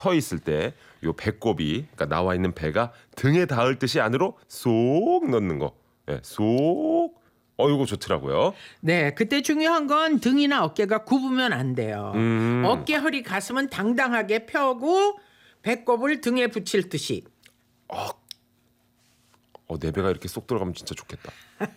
서 있을 때 요 배꼽이 그러니까 나와 있는 배가 등에 닿을 듯이 안으로 쏙 넣는 거. 예, 쏙. 이거 좋더라고요. 네, 그때 중요한 건 등이나 어깨가 굽으면 안 돼요. 어깨, 허리, 가슴은 당당하게 펴고 배꼽을 등에 붙일 듯이. 내 배가 이렇게 쏙 들어가면 진짜 좋겠다.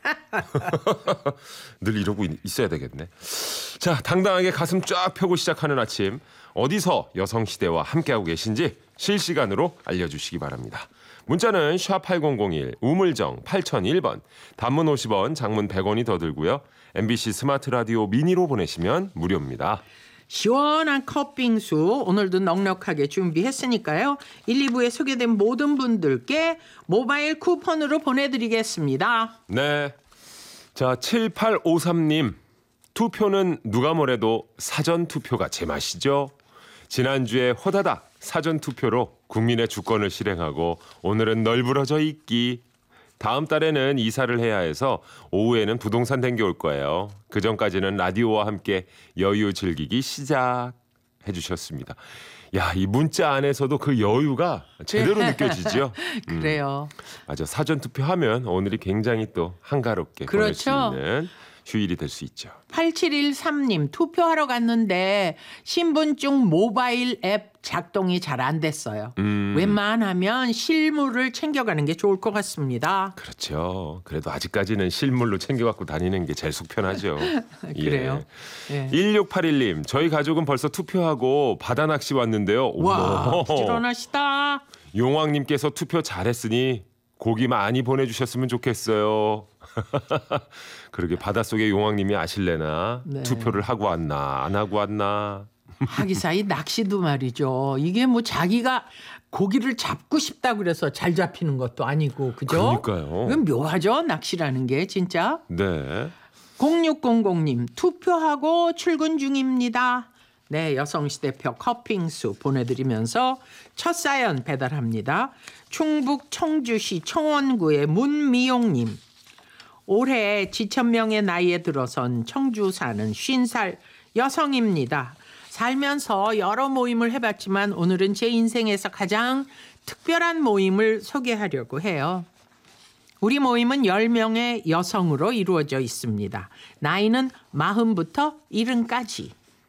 늘 이러고 있어야 되겠네. 자, 당당하게 가슴 쫙 펴고 시작하는 아침. 어디서 여성시대와 함께하고 계신지 실시간으로 알려주시기 바랍니다. 문자는 #8001 우물정 8001번, 단문 50원, 장문 100원이 더 들고요. MBC 스마트 라디오 미니로 보내시면 무료입니다. 시원한 컵빙수 오늘도 넉넉하게 준비했으니까요. 1, 2부에 소개된 모든 분들께 모바일 쿠폰으로 보내드리겠습니다. 네. 자, 7853님. 투표는 누가 뭐래도 사전투표가 제맛이죠. 지난주에 호다닥 사전투표로 국민의 주권을 실행하고 오늘은 널브러져 있기. 다음 달에는 이사를 해야 해서 오후에는 부동산 댕겨올 거예요. 그전까지는 라디오와 함께 여유 즐기기 시작해 주셨습니다. 야, 이 문자 안에서도 그 여유가 제대로 느껴지죠. 그래요. 맞아. 사전투표하면 오늘이 굉장히 또 한가롭게 보낼 수 그렇죠. 있는 휴일이 될 수 있죠. 8713님 투표하러 갔는데 신분증 모바일 앱 작동이 잘 안 됐어요. 웬만하면 실물을 챙겨가는 게 좋을 것 같습니다. 그렇죠. 그래도 아직까지는 실물로 챙겨갖고 다니는 게 제일 속편하죠. 그래요. 예. 1681님, 저희 가족은 벌써 투표하고 바다 낚시 왔는데요. 와, 어머. 부지런하시다. 용왕님께서 투표 잘했으니 고기 많이 보내주셨으면 좋겠어요. 그러게 바닷속에 용왕님이 아실래나 네. 투표를 하고 왔나 안 하고 왔나. 하기사이 낚시도 말이죠. 이게 뭐 자기가 고기를 잡고 싶다 그래서 잘 잡히는 것도 아니고 그죠? 그러니까요. 이건 묘하죠. 낚시라는 게 진짜. 네. 0600님 투표하고 출근 중입니다. 네, 여성시대표 컵빙수 보내드리면서 첫 사연 배달합니다. 충북 청주시 청원구의 문미용님. 올해 지천명의 나이에 들어선 청주 사는 50살 여성입니다. 살면서 여러 모임을 해봤지만 오늘은 제 인생에서 가장 특별한 모임을 소개하려고 해요. 우리 모임은 10명의 여성으로 이루어져 있습니다. 나이는 40부터 70까지.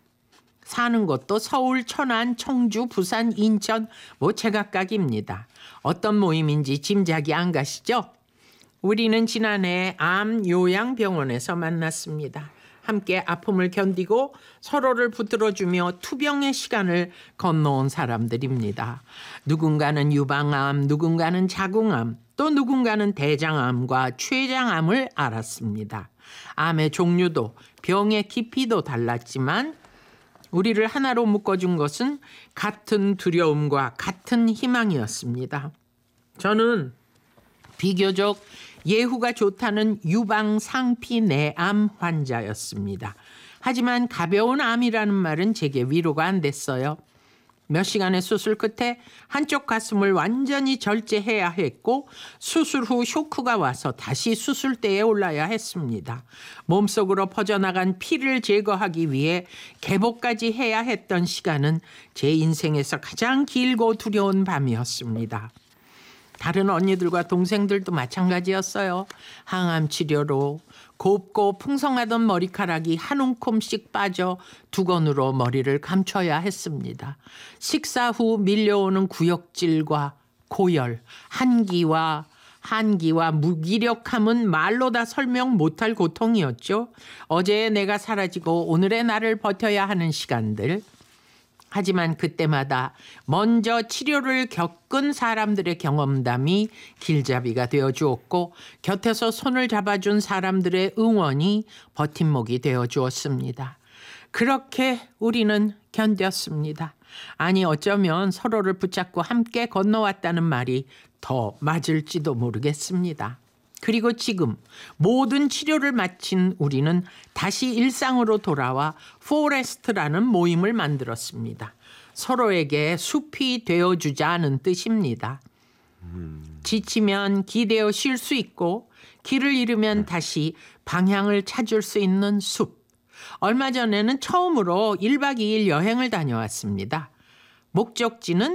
사는 곳도 서울, 천안, 청주, 부산, 인천 뭐 제각각입니다. 어떤 모임인지 짐작이 안 가시죠? 우리는 지난해 암요양병원에서 만났습니다. 함께 아픔을 견디고 서로를 붙들어주며 투병의 시간을 건너온 사람들입니다. 누군가는 유방암, 누군가는 자궁암, 또 누군가는 대장암과 췌장암을 앓았습니다. 암의 종류도 병의 깊이도 달랐지만 우리를 하나로 묶어준 것은 같은 두려움과 같은 희망이었습니다. 저는 비교적 예후가 좋다는 유방상피내암 환자였습니다. 하지만 가벼운 암이라는 말은 제게 위로가 안 됐어요. 몇 시간의 수술 끝에 한쪽 가슴을 완전히 절제해야 했고 수술 후 쇼크가 와서 다시 수술대에 올라야 했습니다. 몸속으로 퍼져나간 피를 제거하기 위해 개복까지 해야 했던 시간은 제 인생에서 가장 길고 두려운 밤이었습니다. 다른 언니들과 동생들도 마찬가지였어요. 항암 치료로 곱고 풍성하던 머리카락이 한 움큼씩 빠져 두건으로 머리를 감춰야 했습니다. 식사 후 밀려오는 구역질과 고열, 한기와 무기력함은 말로 다 설명 못할 고통이었죠. 어제의 내가 사라지고 오늘의 나를 버텨야 하는 시간들. 하지만 그때마다 먼저 치료를 겪은 사람들의 경험담이 길잡이가 되어주었고 곁에서 손을 잡아준 사람들의 응원이 버팀목이 되어주었습니다. 그렇게 우리는 견뎠습니다. 아니 어쩌면 서로를 붙잡고 함께 건너왔다는 말이 더 맞을지도 모르겠습니다. 그리고 지금 모든 치료를 마친 우리는 다시 일상으로 돌아와 포레스트라는 모임을 만들었습니다. 서로에게 숲이 되어주자는 뜻입니다. 지치면 기대어 쉴 수 있고 길을 잃으면 다시 방향을 찾을 수 있는 숲. 얼마 전에는 처음으로 1박 2일 여행을 다녀왔습니다. 목적지는